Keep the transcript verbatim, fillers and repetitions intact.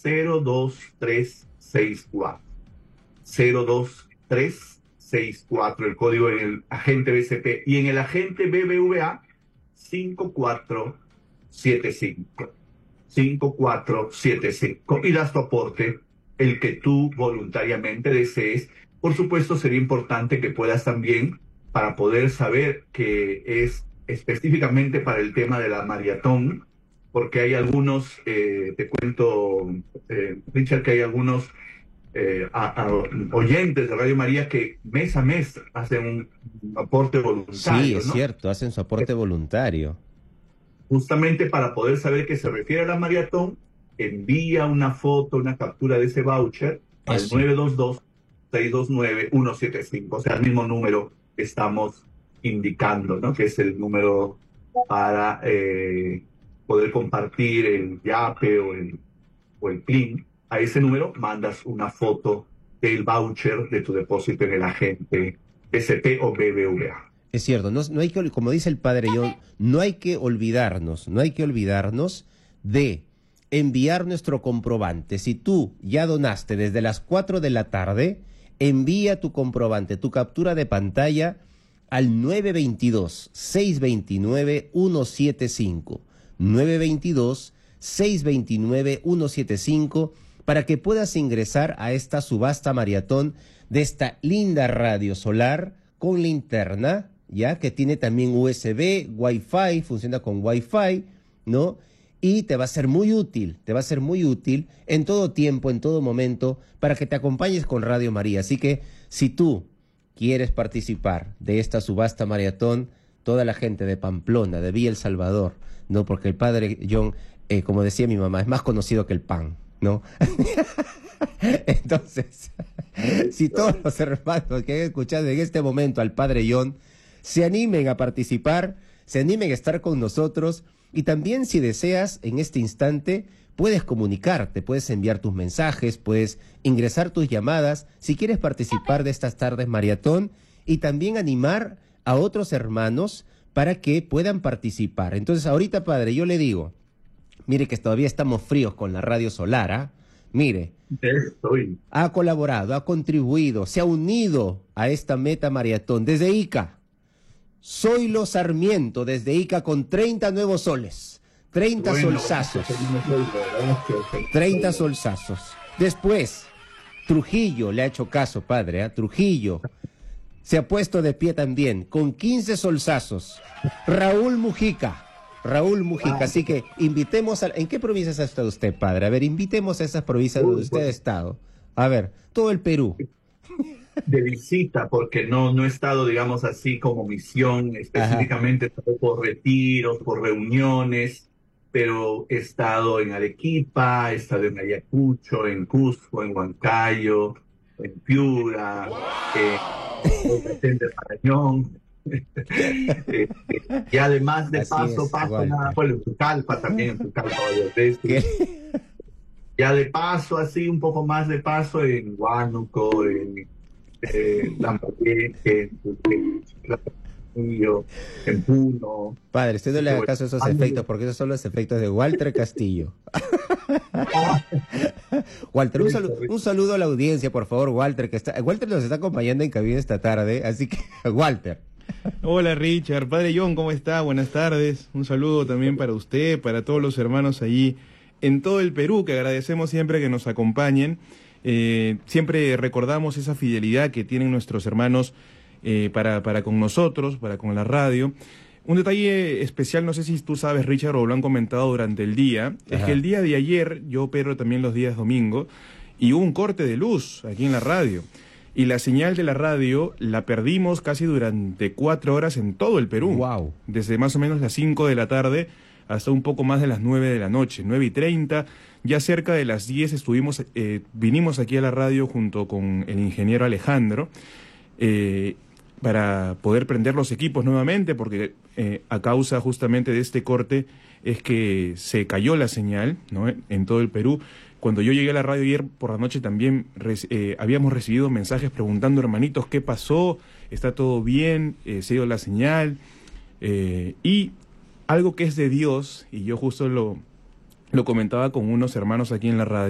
cero dos tres seis cuatro. cero dos tres seis cuatro, el código en el agente B C P, y en el agente B B V A cinco cuatro siete cinco. cinco cuatro siete cinco. Y das tu aporte, el que tú voluntariamente desees. Por supuesto, sería importante que puedas también, para poder saber que es específicamente para el tema de la maratón, porque hay algunos, eh, te cuento, eh, Richard, que hay algunos eh, a, a oyentes de Radio María que mes a mes hacen un, un aporte voluntario. Sí, es ¿no? cierto, hacen su aporte voluntario. Justamente para poder saber que se refiere a la maratón, envía una foto, una captura de ese voucher al Eso. nueve dos dos, seis dos nueve, uno siete cinco, o sea, el mismo número que estamos indicando, ¿no? Que es el número para eh, poder compartir el YAPE o el, o el P I N. A ese número mandas una foto del voucher de tu depósito en el agente S P o B B V A. Es cierto, no, no hay que, como dice el padre John, no hay que olvidarnos, no hay que olvidarnos de enviar nuestro comprobante. Si tú ya donaste desde las cuatro de la tarde, envía tu comprobante, tu captura de pantalla al nueve dos dos, seis dos nueve, uno siete cinco. nueve dos dos, seis dos nueve, uno siete cinco, para que puedas ingresar a esta subasta maratón de esta linda radio solar con linterna, ya que tiene también U S B, Wi-Fi, funciona con Wi-Fi, ¿no? Y te va a ser muy útil, te va a ser muy útil en todo tiempo, en todo momento, para que te acompañes con Radio María. Así que si tú quieres participar de esta subasta maratón, toda la gente de Pamplona, de Villa El Salvador, ¿no? Porque el padre John, eh, como decía mi mamá, es más conocido que el pan, ¿no? Entonces, si todos los hermanos que han escuchado en este momento al padre John se animen a participar, se animen a estar con nosotros, y también, si deseas, en este instante puedes comunicarte, puedes enviar tus mensajes, puedes ingresar tus llamadas, si quieres participar de estas tardes maratón, y también animar a otros hermanos para que puedan participar. Entonces, ahorita, padre, yo le digo, mire que todavía estamos fríos con la radio solar, ¿ah? Mire, Estoy. ha colaborado, ha contribuido, se ha unido a esta meta maratón desde Ica. Zoilo Sarmiento, desde Ica, con treinta nuevos soles, treinta Bueno, solsazos, gracias. treinta solsazos. Después, Trujillo, le ha hecho caso, padre, ¿eh? Trujillo se ha puesto de pie también, con quince solsazos. Raúl Mujica, Raúl Mujica, así que invitemos a... ¿En qué provincias ha estado usted, padre? A ver, invitemos a esas provincias donde usted ha estado. A ver, todo el Perú. De visita, porque no, no he estado, digamos así, como misión específicamente, he estado por retiros, por reuniones, pero he estado en Arequipa, he estado en Ayacucho, en Cusco, en Huancayo, en Piura, en el Marañón. eh, eh, y además de Así paso, es, paso Walter. nada, bueno, en Tucalpa también, en Tucalpa varias veces. ¿Qué? Ya de paso, así un poco más de paso en Huánuco, en eh, Lambayeque, en, en, en, en Puno. Padre, usted no le haga caso a esos efectos, porque esos son los efectos de Walter Castillo. Walter, un saludo, un saludo a la audiencia, por favor, Walter, que está, Walter nos está acompañando en cabina esta tarde, así que, Walter. Hola Richard, padre John, ¿cómo está? Buenas tardes. Un saludo también para usted, para todos los hermanos allí en todo el Perú, que agradecemos siempre que nos acompañen. Eh, siempre recordamos esa fidelidad que tienen nuestros hermanos eh, para, para con nosotros, para con la radio. Un detalle especial, no sé si tú sabes, Richard, o lo han comentado durante el día, es Ajá. que el día de ayer, yo opero también los días domingo, y hubo un corte de luz aquí en la radio. Y la señal de la radio la perdimos casi durante cuatro horas en todo el Perú. Wow. Desde más o menos las cinco de la tarde hasta un poco más de las nueve de la noche, nueve y treinta. Ya cerca de las diez estuvimos, eh, vinimos aquí a la radio junto con el ingeniero Alejandro eh, para poder prender los equipos nuevamente, porque eh, a causa justamente de este corte es que se cayó la señal, ¿no?, en todo el Perú. Cuando yo llegué a la radio ayer por la noche también eh, habíamos recibido mensajes preguntando, hermanitos, ¿qué pasó? ¿Está todo bien? Eh, ¿Se dio la señal? Eh, y algo que es de Dios, y yo justo lo, lo comentaba con unos hermanos aquí en la radio,